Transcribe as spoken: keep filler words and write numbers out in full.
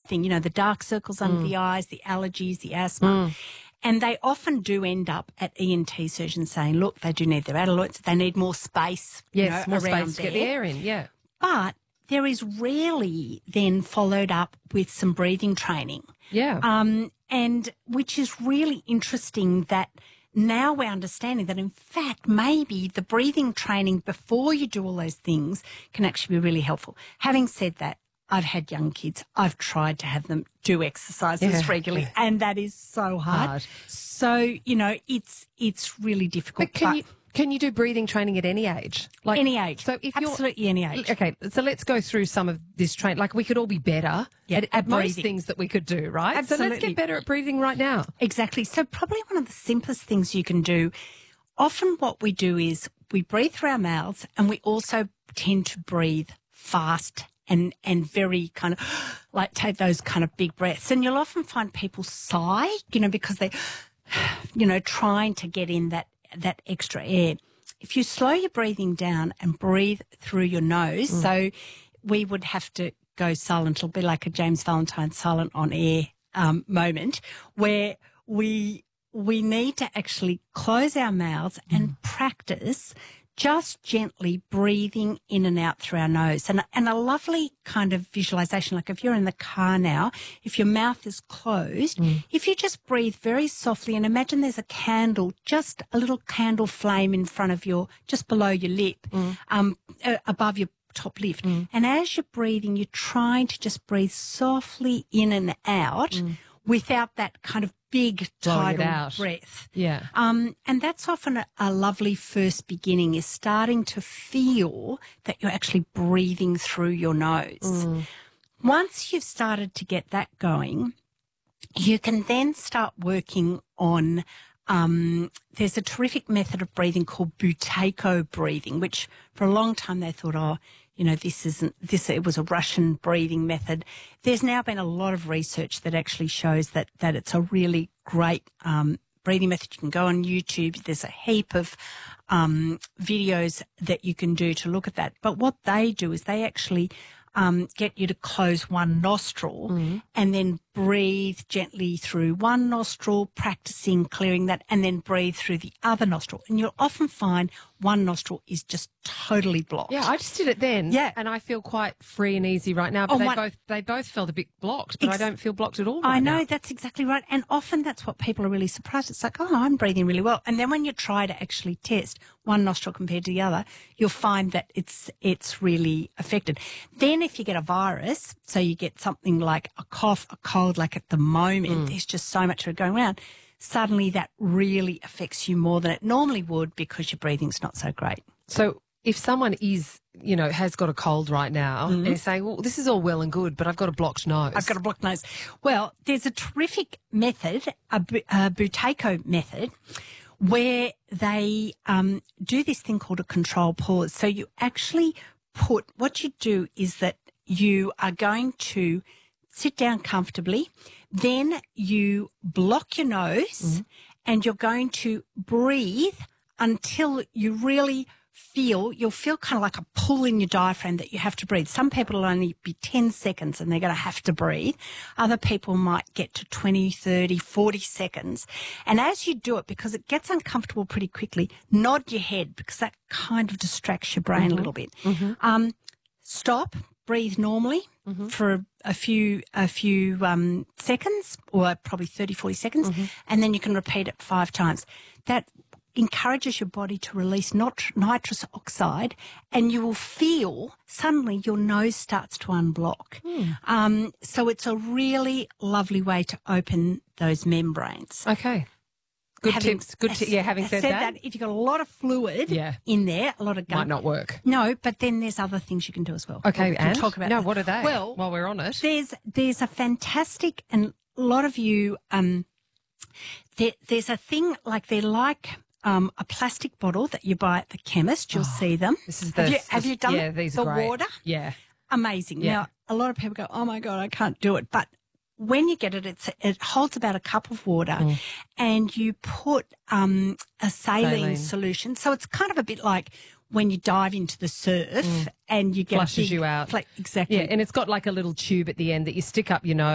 thing, you know, the dark circles under Mm. the eyes, the allergies, the asthma. Mm. And they often do end up at E N T surgeons saying, look, they do need their adenoids, they need more space, Yes, you know, more around space to there. get the air in, yeah. But there is rarely then followed up with some breathing training. Yeah. Um, and which is really interesting that now we're understanding that, in fact, maybe the breathing training before you do all those things can actually be really helpful. Having said that, I've had young kids. I've tried to have them do exercises Yeah, regularly, yeah. and that is so hard. Hard. So, you know, it's it's really difficult. But can but you can you do breathing training at any age? Like any age. So if you're Absolutely any age. Okay, so let's go through some of this train. Like we could all be better Yeah, at, at at most breathing. things that we could do, right? So let's Absolutely. get better at breathing right now. Exactly. So probably one of the simplest things you can do, often what we do is we breathe through our mouths, and we also tend to breathe fast and, and very kind of like take those kind of big breaths. And you'll often find people sigh, you know, because they, you know, trying to get in that, that extra air. If you slow your breathing down and breathe through your nose, Mm. so we would have to go silent. It'll be like a James Valentine silent on air um, moment where we we need to actually close our mouths and practice just gently breathing in and out through our nose. And, and a lovely kind of visualization, like if you're in the car now, if your mouth is closed, Mm. if you just breathe very softly and imagine there's a candle, just a little candle flame in front of your, just below your lip, Mm. um, uh, above your top lip. Mm. And as you're breathing, you're trying to just breathe softly in and out Mm. without that kind of big Blowing it tidal out. breath. Yeah. Um, and that's often a, a lovely first beginning, is starting to feel that you're actually breathing through your nose. Mm. Once you've started to get that going, you can then start working on, um, there's a terrific method of breathing called Buteyko breathing, which for a long time they thought, oh, you know, this isn't, this, it was a Russian breathing method. There's now been a lot of research that actually shows that, that it's a really great, um, breathing method. You can go on YouTube. There's a heap of, um, videos that you can do to look at that. But what they do is they actually, um, get you to close one nostril Mm. and then breathe gently through one nostril, practicing clearing that, and then breathe through the other nostril. And you'll often find one nostril is just totally blocked. Yeah, I just did it then. Yeah. And I feel quite free and easy right now. But Oh, they one- both they both felt a bit blocked, but Ex- I don't feel blocked at all right I know, now. that's exactly right. And often that's what people are really surprised. It's like, oh, I'm breathing really well. And then when you try to actually test one nostril compared to the other, you'll find that it's it's really affected. Then if you get a virus, so you get something like a cough, a cold, like at the moment, there's just so much of it going around, suddenly that really affects you more than it normally would because your breathing's not so great. So if someone is, you know, has got a cold right now and is saying, well, this is all well and good, but I've got a blocked nose. I've got a blocked nose. Well, there's a terrific method, a, Bu- a Buteyko method, where they um, do this thing called a control pause. So you actually put, what you do is that you are going to sit down comfortably, then you block your nose and you're going to breathe until you really feel, you'll feel kind of like a pull in your diaphragm that you have to breathe. Some people will only be ten seconds and they're going to have to breathe. Other people might get to twenty, thirty, forty seconds. And as you do it, because it gets uncomfortable pretty quickly, nod your head because that kind of distracts your brain a little bit. Um, stop, breathe normally for a few a few um, seconds, or probably thirty, forty seconds, and then you can repeat it five times. That encourages your body to release not nitrous oxide, and you will feel suddenly your nose starts to unblock. Um, so it's a really lovely way to open those membranes. Okay. Good Having- tips. Good ti- yeah, having said, that, if you've got a lot of fluid Yeah. in there, a lot of might gum. not work. No, but then there's other things you can do as well. Okay, We can and talk about no, that. what are they? Well, while we're on it, there's there's a fantastic, and a lot of you um there, there's a thing like they're like um a plastic bottle that you buy at the chemist. You'll see them. this is the have you, have you done yeah, it? these the are great. water? Yeah, Amazing. Yeah. Now a lot of people go, oh my God, I can't do it, but when you get it, it's, it holds about a cup of water, Mm. and you put um, a saline, Saline. solution. So it's kind of a bit like when you dive into the surf and you get a Flushes big you out. fla- exactly. yeah, and it's got like a little tube at the end that you stick up your nose.